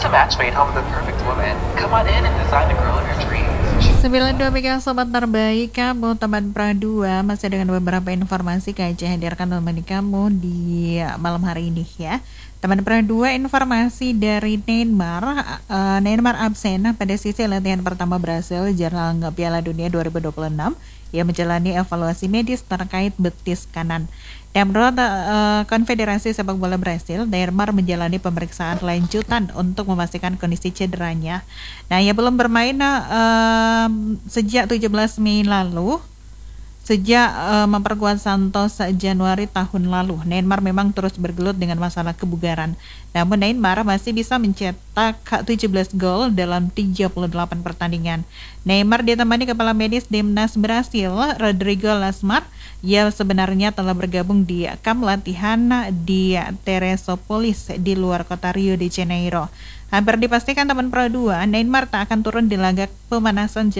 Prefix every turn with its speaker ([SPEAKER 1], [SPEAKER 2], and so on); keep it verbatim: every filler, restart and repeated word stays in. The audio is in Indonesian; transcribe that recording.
[SPEAKER 1] a match made home with the perfect woman. Come on in and design the girl of your dreams.
[SPEAKER 2] sembilan dua Mega Sobat Terbaik kamu teman Pra dua masih dengan beberapa informasi Kak Eja hadirkan menemani kamu di malam hari ini ya. Teman Pra dua, informasi dari Neymar. uh, Neymar absen pada sesi latihan pertama Brasil jelang Piala Dunia dua ribu dua puluh enam. Ia menjalani evaluasi medis terkait betis kanan. Dan menurut uh, Konfederasi Sepak Bola Brasil, Neymar menjalani pemeriksaan lanjutan untuk memastikan kondisi cederanya. Nah, ia belum bermain uh, sejak tujuh belas Mei lalu. Sejak uh, memperkuat Santos Januari tahun lalu, Neymar memang terus bergelut dengan masalah kebugaran. Namun Neymar masih bisa mencetak tujuh belas gol dalam tiga puluh delapan pertandingan. Neymar ditemani kepala medis timnas Brasil, Rodrigo Lasmar. Ia sebenarnya telah bergabung di kamp latihan di Teresópolis di luar kota Rio de Janeiro. Hampir dipastikan teman Pro dua, Neymar tak akan turun di laga pemanasan